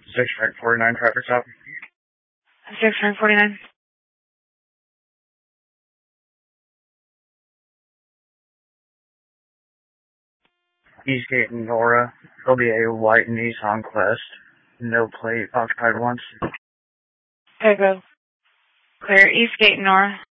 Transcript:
6 Frank 49 traffic stop. 6 Frank 49. Eastgate and Nora. There'll be a white Nissan Quest. No plate, occupied once. Okay, go. Clear Eastgate, Nora.